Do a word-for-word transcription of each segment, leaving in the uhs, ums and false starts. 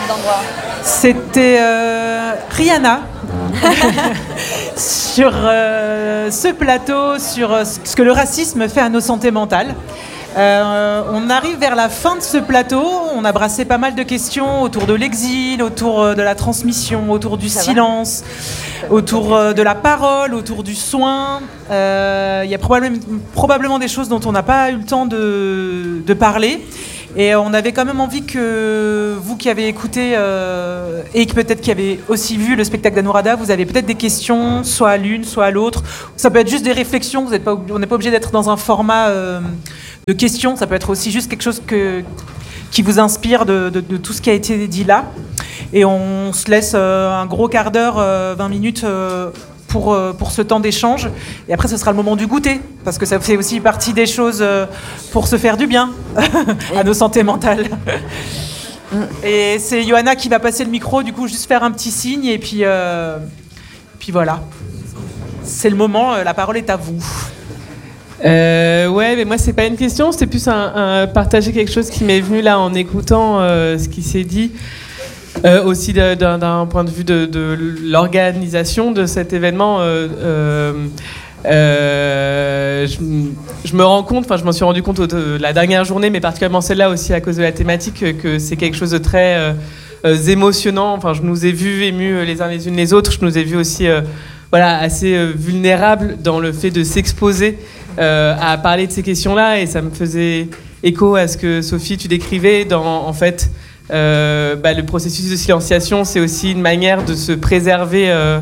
d'endroit. C'était euh, Rihanna sur euh, ce plateau, sur euh, ce que le racisme fait à nos santé mentales. Euh, on arrive vers la fin de ce plateau. On a brassé pas mal de questions autour de l'exil, autour de la transmission, autour du Ça silence, va autour de la parole, autour du soin. Il euh, y a probablement, probablement des choses dont on n'a pas eu le temps de, de parler. Et on avait quand même envie que vous qui avez écouté euh, et que peut-être qui avez aussi vu le spectacle d'Anuradha, vous avez peut-être des questions, soit à l'une, soit à l'autre. Ça peut être juste des réflexions. Vous êtes pas, on n'est pas obligé d'être dans un format euh, de questions. Ça peut être aussi juste quelque chose que, qui vous inspire de, de, de tout ce qui a été dit là. Et on se laisse euh, un gros quart d'heure, euh, vingt minutes euh, pour, euh, pour ce temps d'échange. Et après, ce sera le moment du goûter, parce que ça fait aussi partie des choses euh, pour se faire du bien à nos santé mentales. Et c'est Johanna qui va passer le micro, du coup, juste faire un petit signe, et puis, euh, puis voilà. C'est le moment, euh, la parole est à vous. Euh, ouais, mais moi, c'est pas une question, c'était plus un, un partager quelque chose qui m'est venu là en écoutant euh, ce qui s'est dit. Euh, aussi d'un, d'un point de vue de, de l'organisation de cet événement, euh, euh, euh, je, je me rends compte, enfin je m'en suis rendu compte de la dernière journée, mais particulièrement celle-là aussi à cause de la thématique, que c'est quelque chose de très euh, euh, émotionnant. Enfin, je nous ai vus émus les uns les unes les autres, je nous ai vus aussi euh, voilà, assez euh, vulnérables dans le fait de s'exposer euh, à parler de ces questions-là, et ça me faisait écho à ce que Sophie, tu décrivais dans, en fait, Euh, bah, le processus de silenciation, c'est aussi une manière de se préserver euh,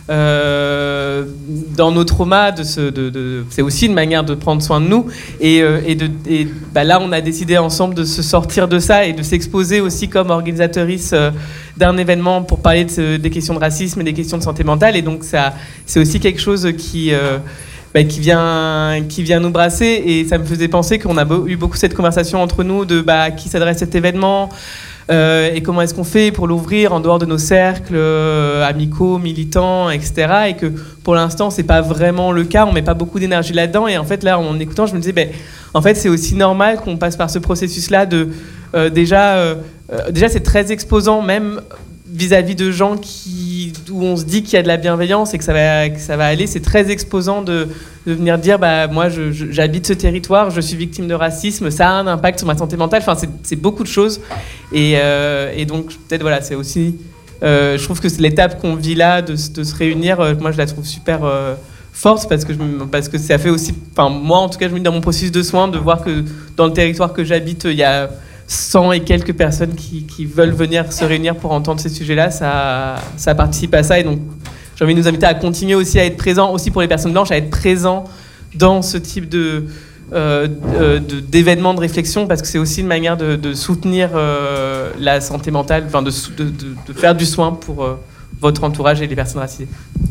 euh, dans nos traumas. De se, de, de, c'est aussi une manière de prendre soin de nous. Et, euh, et, de, et bah, là, on a décidé ensemble de se sortir de ça et de s'exposer aussi comme organisatrice euh, d'un événement pour parler de ce, des questions de racisme et des questions de santé mentale. Et donc, ça, c'est aussi quelque chose qui... Euh, Bah, qui, vient, qui vient nous brasser, et ça me faisait penser qu'on a beau, eu beaucoup cette conversation entre nous de bah, à qui s'adresse cet événement euh, et comment est-ce qu'on fait pour l'ouvrir en dehors de nos cercles euh, amicaux, militants, et cetera. Et que pour l'instant, c'est pas vraiment le cas, on met pas beaucoup d'énergie là-dedans. Et en fait, là, en écoutant, je me disais, bah, en fait, c'est aussi normal qu'on passe par ce processus-là de euh, déjà, euh, euh, déjà, c'est très exposant, même vis-à-vis de gens qui, où on se dit qu'il y a de la bienveillance et que ça va, que ça va aller. C'est très exposant de, de venir dire bah, moi je, je, j'habite ce territoire, je suis victime de racisme, ça a un impact sur ma santé mentale. Enfin, c'est, c'est beaucoup de choses. Et, euh, et donc, peut-être, voilà, c'est aussi. Euh, je trouve que c'est l'étape qu'on vit là, de, de se réunir, euh, moi je la trouve super euh, forte parce que, je, parce que ça fait aussi. Enfin, moi en tout cas, je me dis dans mon processus de soins, de voir que dans le territoire que j'habite, il y a cent et quelques personnes qui, qui veulent venir se réunir pour entendre ces sujets-là, ça, ça participe à ça. Et donc, j'ai envie de nous inviter à continuer aussi à être présents, aussi pour les personnes blanches, à être présents dans ce type de, euh, de, d'événements de réflexion, parce que c'est aussi une manière de, de soutenir euh, la santé mentale, enfin de, de, de, de faire du soin pour euh, votre entourage et les personnes racisées.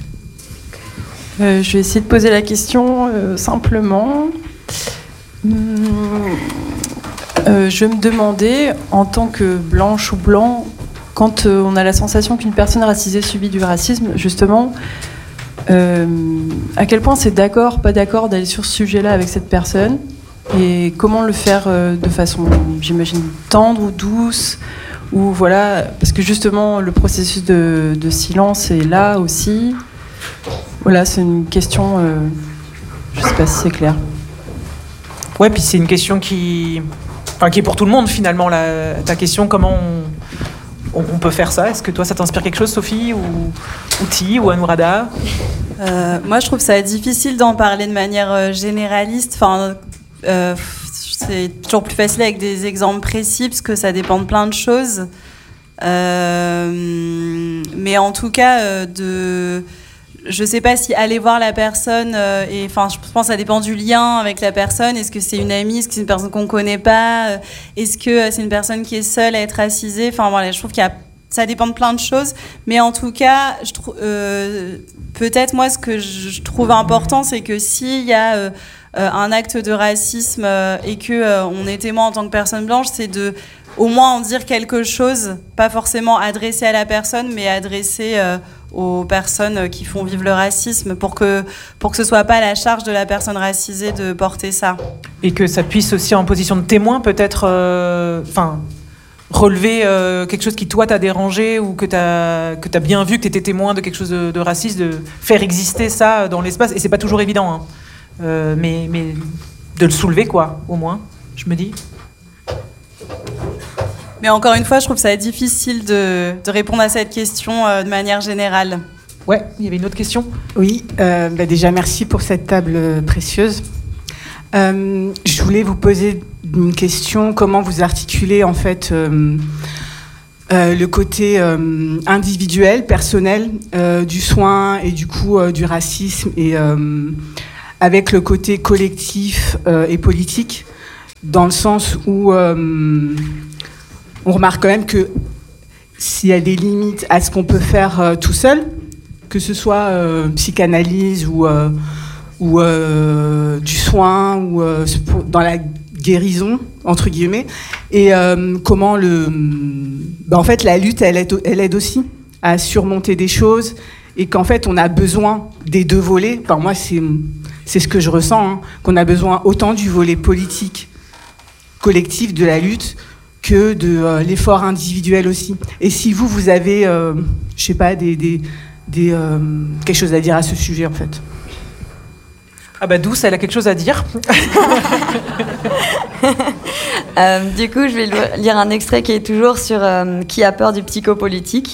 Euh, je vais essayer de poser la question euh, simplement. Hum... Euh, je me demandais, en tant que blanche ou blanc, quand euh, on a la sensation qu'une personne racisée subit du racisme, justement, euh, à quel point c'est d'accord, pas d'accord d'aller sur ce sujet-là avec cette personne, et comment le faire euh, de façon, j'imagine, tendre ou douce, ou voilà, parce que justement le processus de, de silence est là aussi. Voilà, c'est une question, euh, je sais pas si c'est clair. Ouais, puis c'est une question qui... Enfin, qui est pour tout le monde finalement, la, ta question, comment on, on, on peut faire ça. Est-ce que toi ça t'inspire quelque chose, Sophie, ou, ou Ti, ou Anuradha? euh, Moi je trouve ça difficile d'en parler de manière généraliste. Enfin, euh, c'est toujours plus facile avec des exemples précis parce que ça dépend de plein de choses. Euh, mais en tout cas, euh, de... je sais pas si aller voir la personne, euh, et enfin, je pense que ça dépend du lien avec la personne. Est-ce que c'est une amie, est-ce que c'est une personne qu'on connaît pas, est-ce que c'est une personne qui est seule à être racisée. Enfin voilà, je trouve qu'il y a, ça dépend de plein de choses. Mais en tout cas, je trouve, euh, peut-être moi, ce que je trouve important, c'est que s'il y a euh, un acte de racisme euh, et que euh, on est témoin en tant que personne blanche, c'est de au moins en dire quelque chose, pas forcément adressé à la personne, mais adressé euh, aux personnes qui font vivre le racisme, pour que, pour que ce soit pas à la charge de la personne racisée de porter ça. Et que ça puisse aussi, en position de témoin, peut-être... Enfin... Euh, relever euh, quelque chose qui, toi, t'a dérangé ou que t'as, que t'as bien vu, que t'étais témoin de quelque chose de, de raciste, de faire exister ça dans l'espace. Et c'est pas toujours évident, hein. euh, mais, mais de le soulever, quoi, au moins, je me dis. Mais encore une fois, je trouve ça difficile de, de répondre à cette question euh, de manière générale. Ouais, il y avait une autre question. Oui, euh, bah déjà merci pour cette table euh, précieuse. Euh, je voulais vous poser une question. Comment vous articulez en fait euh, euh, le côté euh, individuel, personnel euh, du soin et du coup euh, du racisme et euh, avec le côté collectif euh, et politique, dans le sens où euh, on remarque quand même que s'il y a des limites à ce qu'on peut faire euh, tout seul, que ce soit euh, psychanalyse ou, euh, ou euh, du soin ou euh, dans la guérison, entre guillemets, et euh, comment le... Ben en fait, la lutte, elle aide, elle aide aussi à surmonter des choses et qu'en fait, on a besoin des deux volets. Enfin, moi, c'est, c'est ce que je ressens, hein, qu'on a besoin autant du volet politique, collectif de la lutte, que de euh, l'effort individuel aussi. Et si vous, vous avez, euh, je sais pas, des, des, des, euh, quelque chose à dire à ce sujet, en fait. Ah bah Douce, elle a quelque chose à dire. euh, du coup, je vais lire un extrait qui est toujours sur euh, qui a peur du psychopolitique.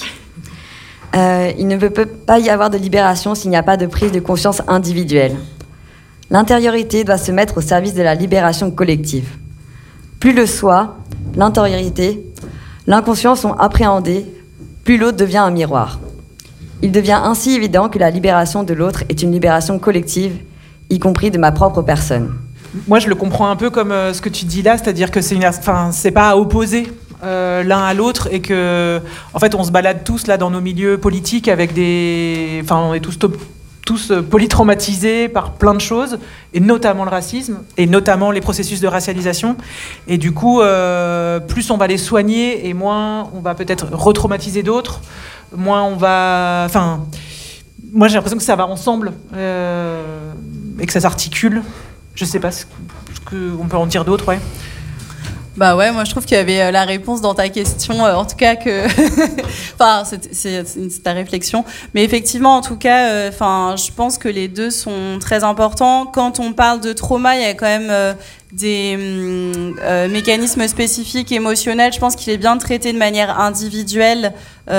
Euh, il ne peut pas y avoir de libération s'il n'y a pas de prise de conscience individuelle. L'intériorité doit se mettre au service de la libération collective. Plus le soi, l'intériorité, l'inconscient sont appréhendés, plus l'autre devient un miroir. Il devient ainsi évident que la libération de l'autre est une libération collective, y compris de ma propre personne. Moi, je le comprends un peu comme euh, ce que tu dis là, c'est-à-dire que c'est, une, enfin, c'est pas à opposer euh, l'un à l'autre et que, en fait, on se balade tous là dans nos milieux politiques avec des, enfin, on est tous top, tous polytraumatisés par plein de choses, et notamment le racisme, et notamment les processus de racialisation. Et du coup, euh, plus on va les soigner, et moins on va peut-être retraumatiser d'autres, moins on va... Enfin, moi j'ai l'impression que ça va ensemble, euh, et que ça s'articule. Je sais pas ce qu'on peut en dire d'autre, ouais. Bah ouais, moi je trouve qu'il y avait la réponse dans ta question, euh, en tout cas que, enfin c'est, c'est, c'est ta réflexion, mais effectivement en tout cas, enfin euh, je pense que les deux sont très importants. Quand on parle de trauma, il y a quand même euh, des euh, mécanismes spécifiques émotionnels. Je pense qu'il est bien de traiter de manière individuelle.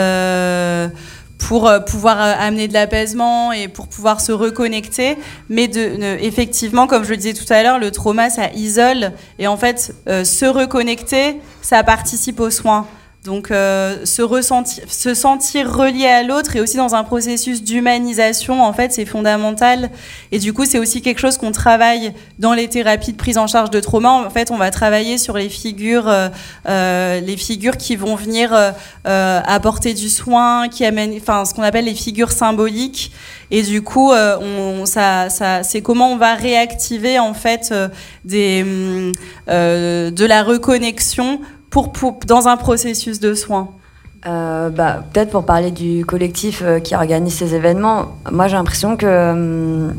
Euh, pour pouvoir amener de l'apaisement et pour pouvoir se reconnecter. Mais de, de, effectivement, comme je le disais tout à l'heure, le trauma, ça isole. Et en fait, euh, se reconnecter, ça participe aux soins. Donc, euh, se, ressentir, se sentir relié à l'autre et aussi dans un processus d'humanisation, en fait, c'est fondamental. Et du coup, c'est aussi quelque chose qu'on travaille dans les thérapies de prise en charge de trauma. En fait, on va travailler sur les figures, euh, euh, les figures qui vont venir euh, apporter du soin, qui amènent, enfin, ce qu'on appelle les figures symboliques. Et du coup, euh, on, ça, ça, c'est comment on va réactiver en fait euh, des, euh, de la reconnexion. Pour, pour, dans un processus de soins. euh, bah, Peut-être pour parler du collectif euh, qui organise ces événements, moi j'ai l'impression que euh,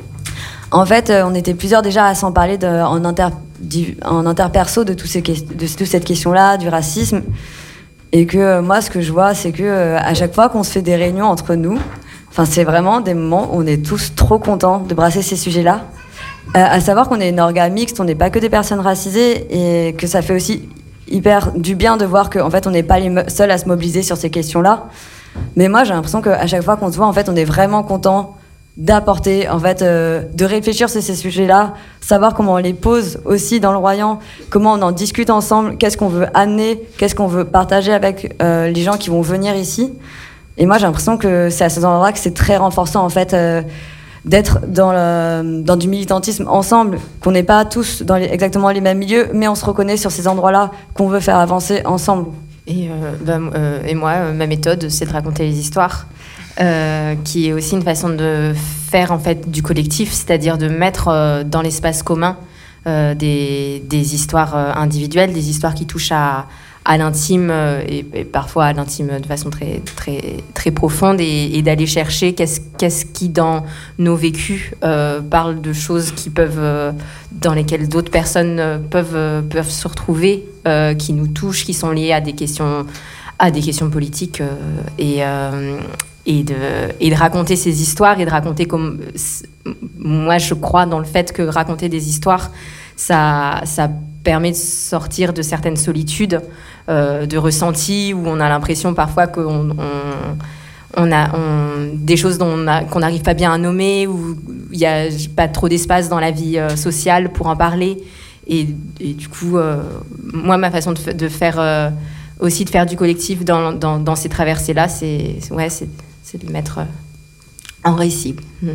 en fait euh, on était plusieurs déjà à s'en parler de, en, inter, du, en interperso de, tous ces, de toute cette question-là, du racisme, et que euh, moi ce que je vois c'est que euh, à chaque fois qu'on se fait des réunions entre nous, enfin c'est vraiment des moments où on est tous trop contents de brasser ces sujets-là, euh, à savoir qu'on est une orga mixte, on n'est pas que des personnes racisées, et que ça fait aussi hyper du bien de voir qu'en fait on n'est pas les seuls à se mobiliser sur ces questions-là. Mais moi j'ai l'impression qu'à chaque fois qu'on se voit, en fait on est vraiment content d'apporter, en fait euh, de réfléchir sur ces sujets-là, savoir comment on les pose aussi dans le Royan, comment on en discute ensemble, qu'est-ce qu'on veut amener, qu'est-ce qu'on veut partager avec euh, les gens qui vont venir ici. Et moi j'ai l'impression que c'est à ces endroits que c'est très renforçant en fait euh, d'être dans, le, dans du militantisme ensemble, qu'on n'est pas tous dans les, exactement les mêmes milieux, mais on se reconnaît sur ces endroits-là qu'on veut faire avancer ensemble. Et, euh, bah, euh, et moi, euh, ma méthode, c'est de raconter les histoires, euh, qui est aussi une façon de faire en fait, du collectif, c'est-à-dire de mettre euh, dans l'espace commun euh, des, des histoires euh, individuelles, des histoires qui touchent à, à l'intime euh, et, et parfois à l'intime de façon très, très, très profonde et, et d'aller chercher qu'est-ce, qu'est-ce qui, dans nos vécus, euh, parle de choses qui peuvent, euh, dans lesquelles d'autres personnes euh, peuvent, euh, peuvent se retrouver, euh, qui nous touchent, qui sont liées à des questions, à des questions politiques euh, et, euh, et, de, et de raconter ces histoires et de raconter comme... Moi, je crois dans le fait que raconter des histoires, ça, ça permet de sortir de certaines solitudes, euh, de ressentis où on a l'impression parfois qu'on on, on a on, des choses dont on a, qu'on n'arrive pas bien à nommer, où il n'y a pas trop d'espace dans la vie euh, sociale pour en parler. Et, et du coup, euh, moi, ma façon de, f- de faire euh, aussi de faire du collectif dans, dans, dans ces traversées-là, c'est, c'est, ouais, c'est, c'est de le mettre euh, en récit. Mmh.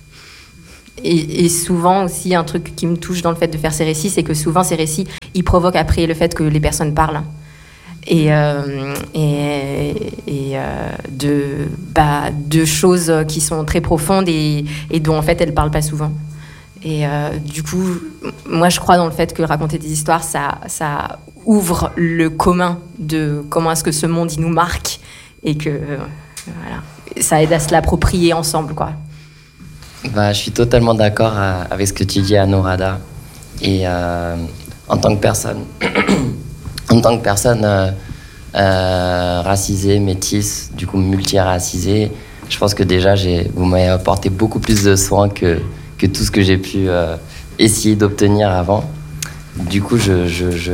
Et, et souvent aussi, un truc qui me touche dans le fait de faire ces récits, c'est que souvent ces récits, ils provoquent après le fait que les personnes parlent. Et, euh, et, et euh, de, bah, de choses qui sont très profondes et, et dont en fait elles ne parlent pas souvent. Et euh, du coup, moi je crois dans le fait que raconter des histoires, ça, ça ouvre le commun de comment est-ce que ce monde il nous marque et que euh, voilà, ça aide à se l'approprier ensemble, quoi. Bah, je suis totalement d'accord euh, avec ce que tu dis, Anuradha. Et euh, en tant que personne, en tant que personne euh, euh, racisée, métisse, du coup multiracisée, je pense que déjà j'ai, vous m'avez apporté beaucoup plus de soins que, que tout ce que j'ai pu euh, essayer d'obtenir avant. Du coup, je, je, je,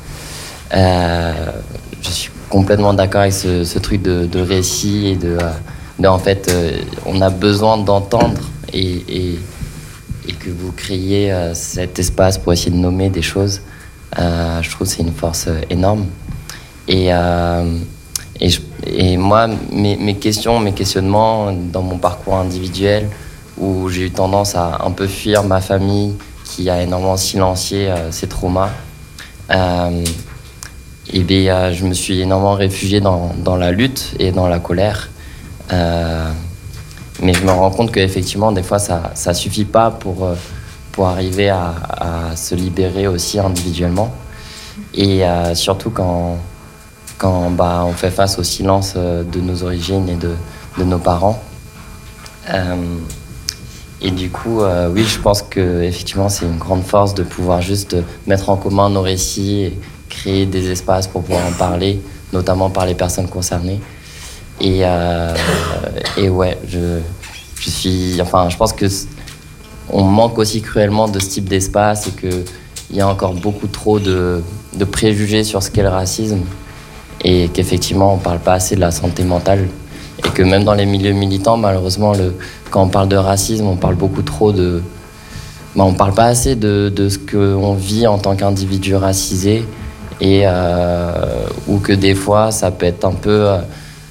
euh, je suis complètement d'accord avec ce, ce truc de, de récit et de, euh, de en fait, euh, on a besoin d'entendre. Et, et, et que vous créiez euh, cet espace pour essayer de nommer des choses, euh, je trouve que c'est une force euh, énorme. Et, euh, et, je, et moi, mes, mes questions, mes questionnements dans mon parcours individuel, où j'ai eu tendance à un peu fuir ma famille, qui a énormément silencié euh, ses traumas, euh, et bien, euh, je me suis énormément réfugié dans, dans la lutte et dans la colère. Euh, Mais je me rends compte qu'effectivement, des fois, ça ne suffit pas pour, pour arriver à, à se libérer aussi individuellement. Et euh, surtout quand, quand bah, on fait face au silence de nos origines et de, de nos parents. Euh, et du coup, euh, oui, je pense qu'effectivement, c'est une grande force de pouvoir juste mettre en commun nos récits et créer des espaces pour pouvoir en parler, notamment par les personnes concernées. Et, euh, et ouais, je, je suis, enfin, je pense que on manque aussi cruellement de ce type d'espace et qu'il y a encore beaucoup trop de, de préjugés sur ce qu'est le racisme et qu'effectivement on ne parle pas assez de la santé mentale et que même dans les milieux militants, malheureusement, le, quand on parle de racisme, on parle beaucoup trop de, bah, on parle pas assez de, de ce qu'on vit en tant qu'individu racisé et euh, ou que des fois ça peut être un peu euh,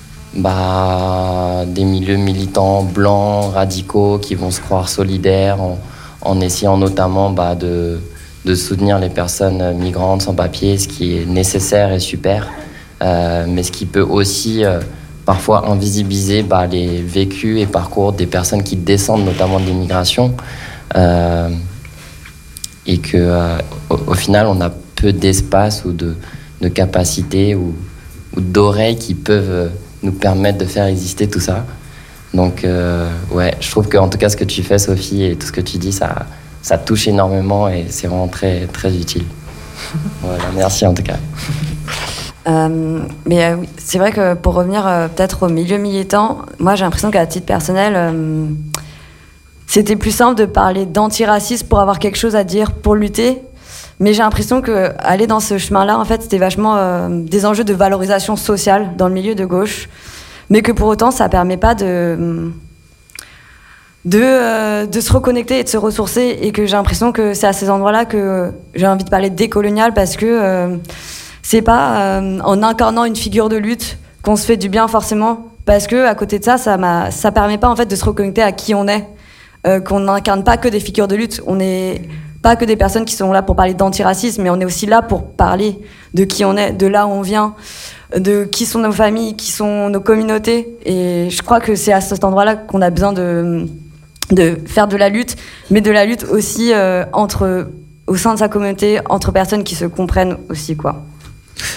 Bah, des milieux militants blancs, radicaux, qui vont se croire solidaires en, en essayant notamment bah, de, de soutenir les personnes migrantes sans papier, ce qui est nécessaire et super, euh, mais ce qui peut aussi euh, parfois invisibiliser bah, les vécus et parcours des personnes qui descendent notamment de l'immigration, euh, et que euh, au, au final on a peu d'espace ou de, de capacité ou, ou d'oreilles qui peuvent nous permettre de faire exister tout ça. Donc, euh, ouais, je trouve qu'en tout cas, ce que tu fais, Sophie, et tout ce que tu dis, ça, ça touche énormément et c'est vraiment très, très utile. Voilà, merci en tout cas. Euh, mais euh, oui, c'est vrai que pour revenir euh, peut-être au milieu militant, moi j'ai l'impression qu'à titre personnel, euh, c'était plus simple de parler d'antiracisme pour avoir quelque chose à dire, pour lutter. Mais j'ai l'impression qu'aller dans ce chemin-là, en fait, c'était vachement euh, des enjeux de valorisation sociale dans le milieu de gauche, mais que pour autant, ça ne permet pas de, de, euh, de se reconnecter et de se ressourcer, et que j'ai l'impression que c'est à ces endroits-là que j'ai envie de parler de décolonial, parce que euh, c'est pas euh, en incarnant une figure de lutte qu'on se fait du bien forcément, parce que à côté de ça, ça ne ça permet pas en fait, de se reconnecter à qui on est, euh, qu'on n'incarne pas que des figures de lutte, on est... pas que des personnes qui sont là pour parler d'antiracisme, mais on est aussi là pour parler de qui on est, de là où on vient, de qui sont nos familles, qui sont nos communautés. Et je crois que c'est à cet endroit-là qu'on a besoin de, de faire de la lutte, mais de la lutte aussi euh, entre, au sein de sa communauté, entre personnes qui se comprennent aussi, quoi.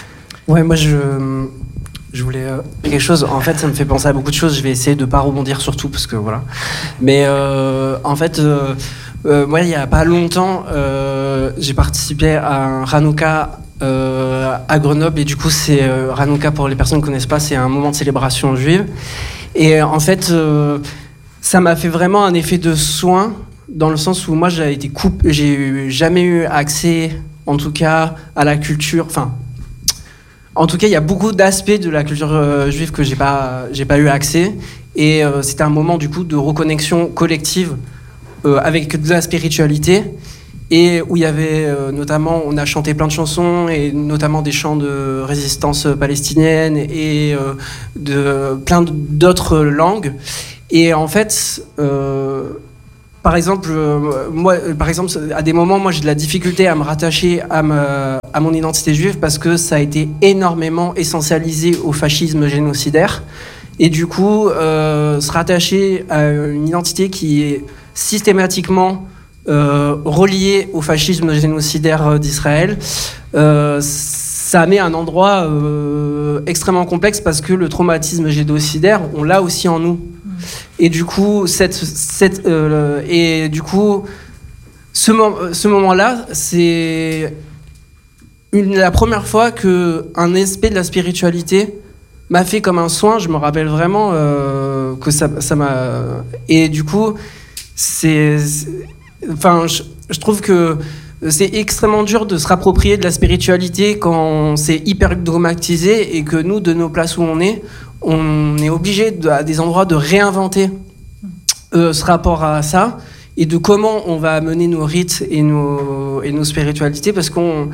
Ouais, moi je, je voulais euh, quelque chose. En fait, ça me fait penser à beaucoup de choses. Je vais essayer de pas rebondir sur tout parce que voilà. Mais euh, en fait, euh, euh, moi, il y a pas longtemps, euh, j'ai participé à un Hanouka euh, à Grenoble et du coup, c'est euh, Hanouka pour les personnes qui connaissent pas, c'est un moment de célébration juive. Et en fait, euh, ça m'a fait vraiment un effet de soin dans le sens où moi, j'ai été coupé, j'ai jamais eu accès, en tout cas, à la culture. Enfin. En tout cas, il y a beaucoup d'aspects de la culture euh, juive que j'ai pas, j'ai pas eu accès. Et euh, c'était un moment du coup de reconnexion collective euh, avec de la spiritualité. Et où il y avait euh, notamment, on a chanté plein de chansons, et notamment des chants de résistance palestinienne et euh, de plein d'autres langues. Et en fait, euh, par exemple, euh, moi, par exemple, à des moments, moi, j'ai de la difficulté à me rattacher à, me, à mon identité juive parce que ça a été énormément essentialisé au fascisme génocidaire. Et du coup, euh, se rattacher à une identité qui est systématiquement euh, reliée au fascisme génocidaire d'Israël, euh, ça met un endroit euh, extrêmement complexe parce que le traumatisme génocidaire, on l'a aussi en nous. Et du coup, cette, cette, euh, et du coup, ce, mom- ce moment-là, c'est une, la première fois qu'un aspect de la spiritualité m'a fait comme un soin. Je me rappelle vraiment euh, que ça, ça m'a... Et du coup, c'est... c'est enfin, je, je trouve que c'est extrêmement dur de se rapproprier de la spiritualité quand c'est hyper dogmatisé et que nous, de nos places où on est, on est obligé de, à des endroits de réinventer euh, ce rapport à ça et de comment on va mener nos rites et nos, et nos spiritualités parce qu'on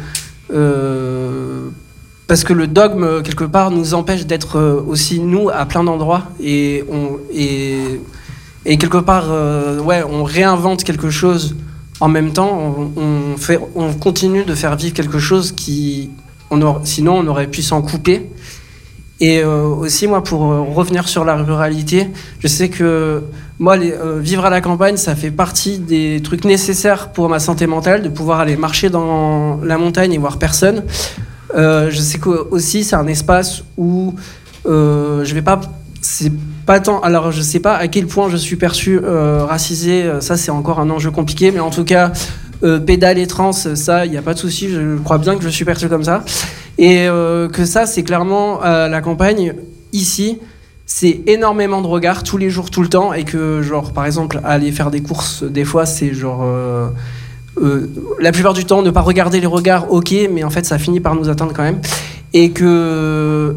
euh, parce que le dogme quelque part nous empêche d'être aussi nous à plein d'endroits et on et, et quelque part euh, ouais on réinvente quelque chose en même temps on, on fait on continue de faire vivre quelque chose qui on aura, sinon on aurait pu s'en couper. Et euh, aussi, moi, pour euh, revenir sur la ruralité, je sais que moi, les, euh, vivre à la campagne, ça fait partie des trucs nécessaires pour ma santé mentale, de pouvoir aller marcher dans la montagne et voir personne. Euh, je sais que aussi, c'est un espace où euh, je vais pas... C'est pas tant... Alors, je sais pas à quel point je suis perçu euh, racisé. Ça, c'est encore un enjeu compliqué. Mais en tout cas, euh, pédale et trans, ça, il n'y a pas de souci. Je crois bien que je suis perçu comme ça. Et euh, que ça, c'est clairement euh, la campagne, ici, c'est énormément de regards, tous les jours, tout le temps, et que, genre, par exemple, aller faire des courses, des fois, c'est genre... Euh, euh, la plupart du temps, ne pas regarder les regards, ok, mais en fait, ça finit par nous atteindre quand même. Et que...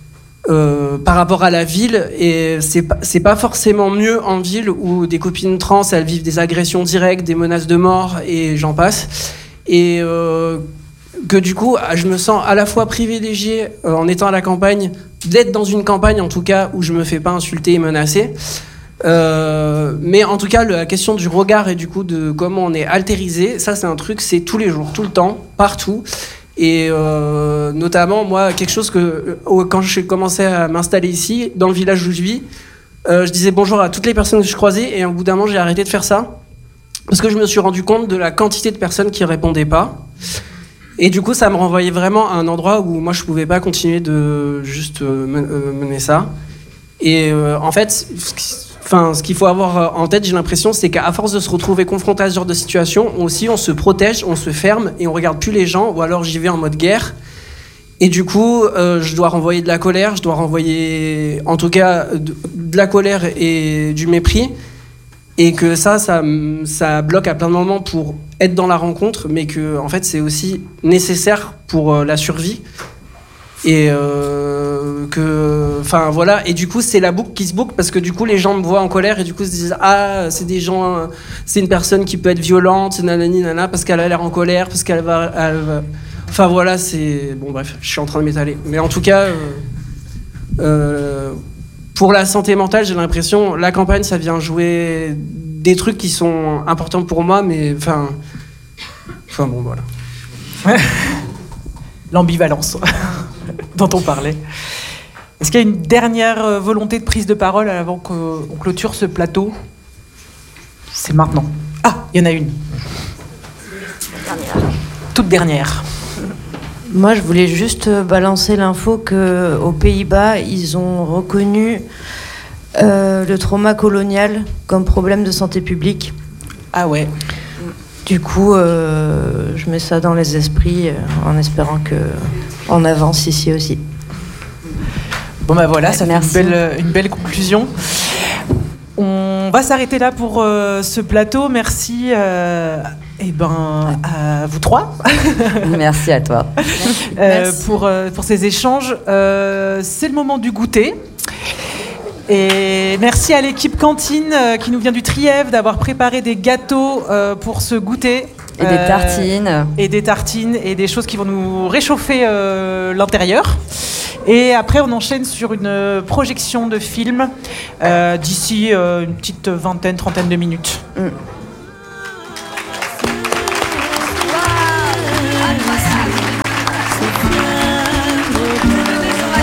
Euh, par rapport à la ville, et c'est pas, c'est pas forcément mieux en ville où des copines trans, elles vivent des agressions directes, des menaces de mort, et j'en passe. Et... Euh, que du coup, je me sens à la fois privilégié euh, en étant à la campagne, d'être dans une campagne en tout cas où je me fais pas insulter et menacer. Euh, mais en tout cas, la question du regard et du coup de comment on est altérisé, ça c'est un truc, c'est tous les jours, tout le temps, partout. Et euh, notamment, moi, quelque chose que euh, quand j'ai commencé à m'installer ici, dans le village où je vis, euh, je disais bonjour à toutes les personnes que je croisais et au bout d'un moment, j'ai arrêté de faire ça parce que je me suis rendu compte de la quantité de personnes qui répondaient pas. Et du coup, ça me renvoyait vraiment à un endroit où moi, je pouvais pas continuer de juste euh, mener ça. Et euh, en fait, enfin, ce qu'il faut avoir en tête, j'ai l'impression, c'est qu'à force de se retrouver confronté à ce genre de situation, aussi, on se protège, on se ferme et on regarde plus les gens, ou alors j'y vais en mode guerre. Et du coup, euh, je dois renvoyer de la colère, je dois renvoyer, en tout cas, de, de la colère et du mépris. Et que ça, ça, ça bloque à plein de moments pour être dans la rencontre, mais que en fait, c'est aussi nécessaire pour euh, la survie. Et euh, que, enfin voilà. Et du coup, c'est la boucle qui se boucle parce que du coup, les gens me voient en colère et du coup, se disent ah, c'est des gens, c'est une personne qui peut être violente, nanani, nana, parce qu'elle a l'air en colère, parce qu'elle va, elle va... Enfin voilà, c'est bon. Bref, je suis en train de m'étaler. Mais en tout cas. Euh, euh, Pour la santé mentale, j'ai l'impression, la campagne, ça vient jouer des trucs qui sont importants pour moi, mais enfin... Enfin bon, voilà. L'ambivalence dont on parlait. Est-ce qu'il y a une dernière volonté de prise de parole avant qu'on clôture ce plateau ? C'est maintenant. Ah, il y en a une. Toute dernière. Moi, je voulais juste balancer l'info qu'aux Pays-Bas, ils ont reconnu euh, le trauma colonial comme problème de santé publique. Ah ouais. Du coup, euh, je mets ça dans les esprits euh, en espérant qu'on avance ici aussi. Bon ben voilà, ça Merci. fait une belle, une belle conclusion. On va s'arrêter là pour euh, ce plateau. Merci euh, eh ben, à vous trois. Merci à toi. euh, pour, euh, pour ces échanges. Euh, c'est le moment du goûter. Et merci à l'équipe cantine euh, qui nous vient du Trièvre d'avoir préparé des gâteaux euh, pour ce goûter. Et des tartines. Et des tartines et des choses qui vont nous réchauffer euh, l'intérieur. Et après, on enchaîne sur une projection de film euh, d'ici euh, une petite vingtaine, trentaine de minutes. Mm.